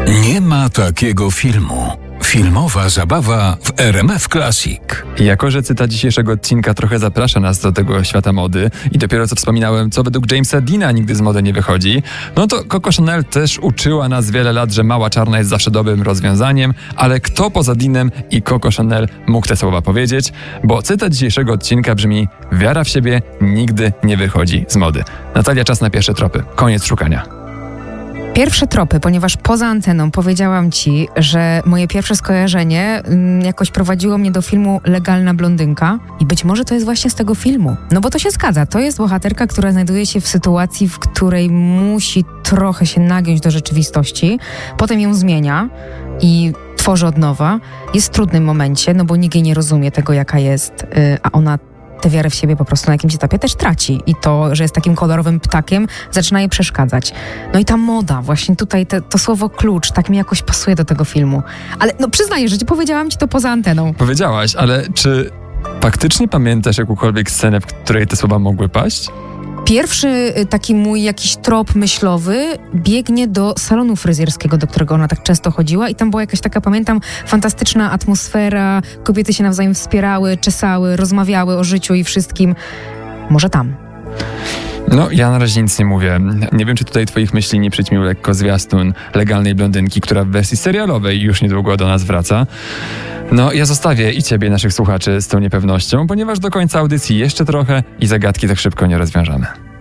Nie ma takiego filmu. Filmowa zabawa w RMF Classic. Jako że cytat dzisiejszego odcinka trochę zaprasza nas do tego świata mody i dopiero co wspominałem, co według Jamesa Deana nigdy z mody nie wychodzi, no to Coco Chanel też uczyła nas wiele lat, że mała czarna jest zawsze dobrym rozwiązaniem, ale kto poza Deanem i Coco Chanel mógł te słowa powiedzieć? Bo cytat dzisiejszego odcinka brzmi: wiara w siebie nigdy nie wychodzi z mody. Natalia, czas na pierwsze tropy. Koniec szukania. Pierwsze tropy, ponieważ poza anteną powiedziałam ci, że moje pierwsze skojarzenie jakoś prowadziło mnie do filmu Legalna blondynka i być może to jest właśnie z tego filmu. No bo to się zgadza, to jest bohaterka, która znajduje się w sytuacji, w której musi trochę się nagiąć do rzeczywistości, potem ją zmienia i tworzy od nowa. Jest w trudnym momencie, no bo nikt jej nie rozumie tego, jaka jest, a ona tę wiarę w siebie po prostu na jakimś etapie też traci. I to, że jest takim kolorowym ptakiem, zaczyna jej przeszkadzać. No i ta moda, właśnie tutaj to słowo klucz, tak mi jakoś pasuje do tego filmu. Ale no przyznaję, że powiedziałam ci to poza anteną. Powiedziałaś, ale czy faktycznie pamiętasz jakąkolwiek scenę, w której te słowa mogły paść? Pierwszy taki mój jakiś trop myślowy biegnie do salonu fryzjerskiego, do którego ona tak często chodziła i tam była jakaś taka, pamiętam, fantastyczna atmosfera, kobiety się nawzajem wspierały, czesały, rozmawiały o życiu i wszystkim. Może tam. No, ja na razie nic nie mówię. Nie wiem, czy tutaj twoich myśli nie przyćmił lekko zwiastun Legalnej blondynki, która w wersji serialowej już niedługo do nas wraca. No, ja zostawię i ciebie, naszych słuchaczy, z tą niepewnością, ponieważ do końca audycji jeszcze trochę i zagadki tak szybko nie rozwiążemy.